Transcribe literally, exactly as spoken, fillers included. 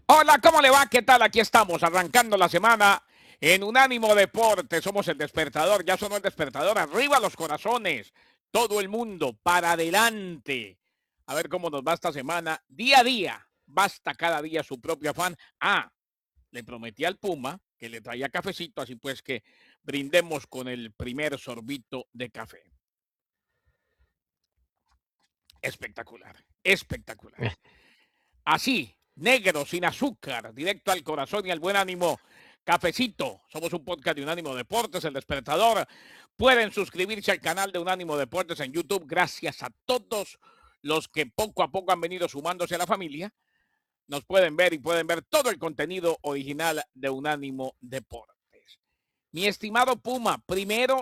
Hola, ¿cómo le va? ¿Qué tal? Aquí estamos, arrancando la semana en Unánimo Deporte. Somos el despertador, ya sonó el despertador. Arriba los corazones, todo el mundo, para adelante. A ver cómo nos va esta semana. Día a día, basta cada día su propio afán. Ah, le prometí al Puma que le traía cafecito, así pues que brindemos con el primer sorbito de café. Espectacular, espectacular. Así, negro, sin azúcar, directo al corazón y al buen ánimo. Cafecito, somos un podcast de Unánimo Deportes, El Despertador. Pueden suscribirse al canal de Unánimo Deportes en YouTube. Gracias a todos los que poco a poco han venido sumándose a la familia. Nos pueden ver y pueden ver todo el contenido original de Unánimo Deportes. Mi estimado Puma, primero